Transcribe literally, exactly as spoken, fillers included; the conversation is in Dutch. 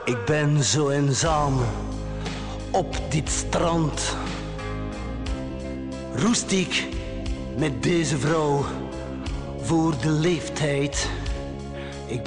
Ik ben zo eenzaam op dit strand. Roest ik met deze vrouw voor de leeftijd.